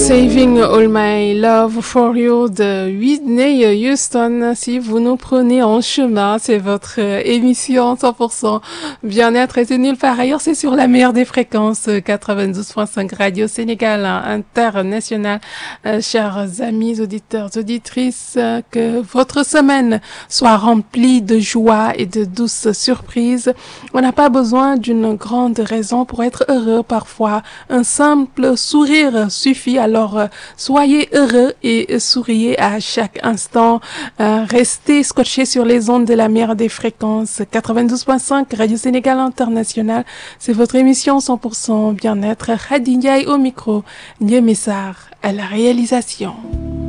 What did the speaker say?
Saving All My Love for You de Whitney Houston. Si vous nous prenez en chemin, c'est votre émission 100% bien-être et c'est nulle part ailleurs. C'est sur la meilleure des fréquences 92.5 Radio Sénégal International. Chers amis, auditeurs, auditrices, que votre semaine soit remplie de joie et de douces surprises. On n'a pas besoin d'une grande raison pour être heureux. Parfois, un simple sourire suffit. Alors, soyez heureux et souriez à chaque instant. Restez scotchés sur les ondes de la meilleure des fréquences 92.5 Radio Sénégal International. C'est votre émission 100% bien-être. Khady Ndiaye au micro, Ndié Messar à la réalisation.